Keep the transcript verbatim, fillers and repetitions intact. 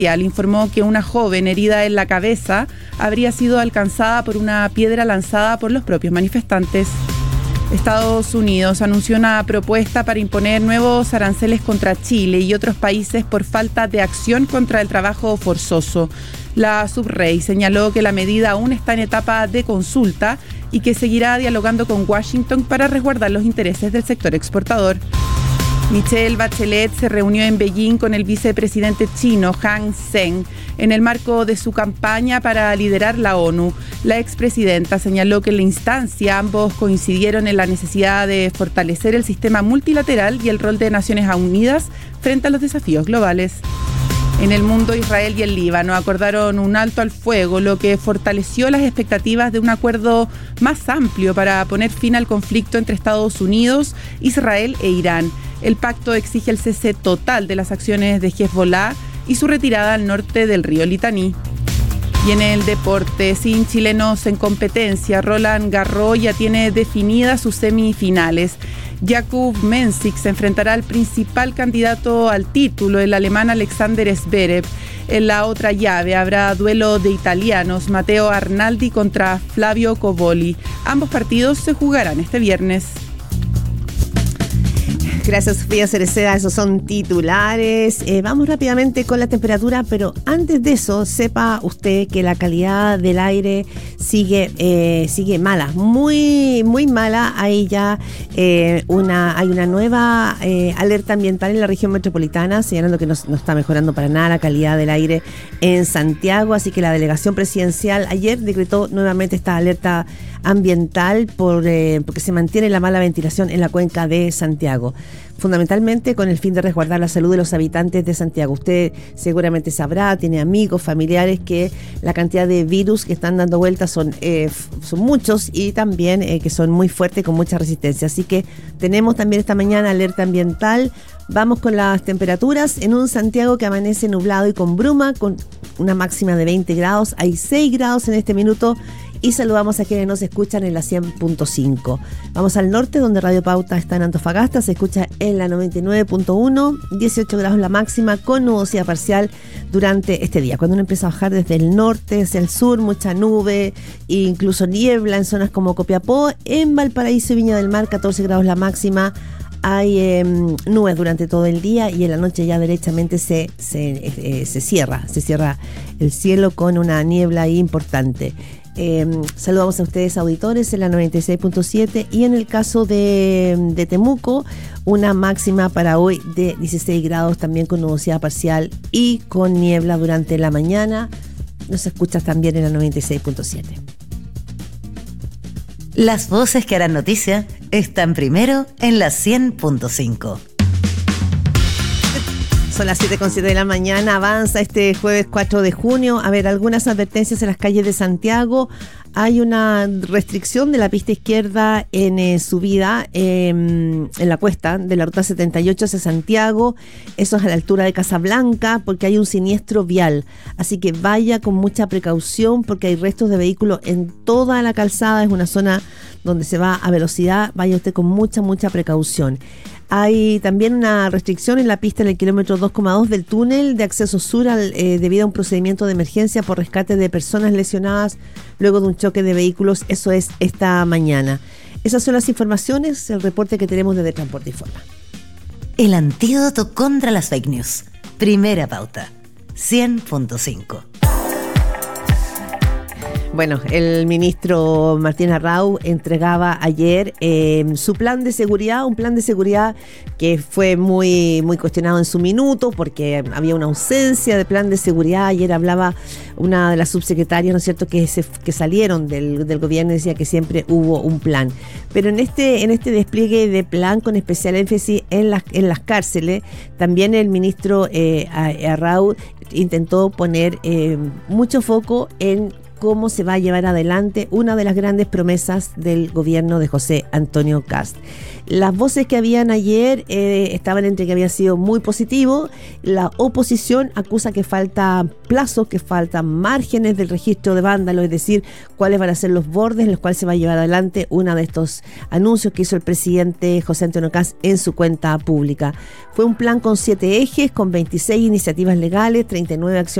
informó que una joven herida en la cabeza habría sido alcanzada por una piedra lanzada por los propios manifestantes. Estados Unidos anunció una propuesta para imponer nuevos aranceles contra Chile y otros países por falta de acción contra el trabajo forzoso. La subrey señaló que la medida aún está en etapa de consulta y que seguirá dialogando con Washington para resguardar los intereses del sector exportador. Michelle Bachelet se reunió en Beijing con el vicepresidente chino Han Zheng en el marco de su campaña para liderar la ONU. La expresidenta señaló que en la instancia ambos coincidieron en la necesidad de fortalecer el sistema multilateral y el rol de Naciones Unidas frente a los desafíos globales. En el mundo, Israel y el Líbano acordaron un alto al fuego, lo que fortaleció las expectativas de un acuerdo más amplio para poner fin al conflicto entre Estados Unidos, Israel e Irán. El pacto exige el cese total de las acciones de Hezbollah y su retirada al norte del río Litaní. Y en el deporte, sin chilenos en competencia, Roland Garros ya tiene definidas sus semifinales. Jakub Mensik se enfrentará al principal candidato al título, el alemán Alexander Zverev. En la otra llave habrá duelo de italianos, Matteo Arnaldi contra Flavio Cobolli. Ambos partidos se jugarán este viernes. Gracias, Sofía Cereceda. Esos son titulares. Eh, vamos rápidamente con la temperatura, pero antes de eso, sepa usted que la calidad del aire sigue eh, sigue mala, muy muy mala. Hay ya eh, una hay una nueva eh, alerta ambiental en la región metropolitana, señalando que no, no está mejorando para nada la calidad del aire en Santiago. Así que la delegación presidencial ayer decretó nuevamente esta alerta ambiental por eh, porque se mantiene la mala ventilación en la cuenca de Santiago, fundamentalmente con el fin de resguardar la salud de los habitantes de Santiago. Usted seguramente sabrá, tiene amigos, familiares, que la cantidad de virus que están dando vueltas son, eh, son muchos y también eh, que son muy fuertes, con mucha resistencia. Así que tenemos también esta mañana alerta ambiental. Vamos con las temperaturas en un Santiago que amanece nublado y con bruma, con una máxima de veinte grados. Hay seis grados en este minuto. Y saludamos a quienes nos escuchan en la cien punto cinco. Vamos al norte, donde Radio Pauta está en Antofagasta, se escucha en la noventa y nueve punto uno, dieciocho grados la máxima, con nubosidad parcial durante este día. Cuando uno empieza a bajar desde el norte hacia el sur, mucha nube e incluso niebla en zonas como Copiapó. En Valparaíso y Viña del Mar, catorce grados la máxima. Hay eh, nubes durante todo el día y en la noche ya derechamente se, se, eh, se cierra, se cierra el cielo con una niebla importante. Eh, saludamos a ustedes, auditores, en la noventa y seis punto siete, y en el caso de, de Temuco, una máxima para hoy de dieciséis grados, también con nubosidad parcial y con niebla durante la mañana. Nos escuchas también en la noventa y seis punto siete. Las voces que harán noticia están primero en la cien punto cinco. Son las siete con siete de la mañana, avanza este jueves cuatro de junio. A ver, algunas advertencias en las calles de Santiago. Hay una restricción de la pista izquierda en eh, subida eh, en la cuesta de la ruta setenta y ocho hacia Santiago. Eso es a la altura de Casablanca, porque hay un siniestro vial. Así que vaya con mucha precaución, porque hay restos de vehículos en toda la calzada. Es una zona donde se va a velocidad. Vaya usted con mucha, mucha precaución. Hay también una restricción en la pista en el kilómetro dos coma dos del túnel de acceso sur al, eh, debido a un procedimiento de emergencia por rescate de personas lesionadas luego de un choque de vehículos. Eso es esta mañana. Esas son las informaciones, el reporte que tenemos desde Transporte Informa. El antídoto contra las fake news. Primera pauta. cien punto cinco. Bueno, el ministro Martín Arrau entregaba ayer eh, su plan de seguridad, un plan de seguridad que fue muy, muy cuestionado en su minuto porque había una ausencia de plan de seguridad. Ayer hablaba una de las subsecretarias, ¿no es cierto?, que, se, que salieron del, del gobierno y decía que siempre hubo un plan. Pero en este, en este despliegue de plan con especial énfasis en las, en las cárceles, también el ministro eh, Arrau intentó poner eh, mucho foco en cómo se va a llevar adelante una de las grandes promesas del gobierno de José Antonio Kast. Las voces que habían ayer eh, estaban entre que había sido muy positivo. La oposición acusa que falta plazos, que faltan márgenes del registro de vándalos, es decir, cuáles van a ser los bordes en los cuales se va a llevar adelante uno de estos anuncios que hizo el presidente José Antonio Kast en su cuenta pública. Fue un plan con siete ejes, con veintiséis iniciativas legales, treinta y nueve acciones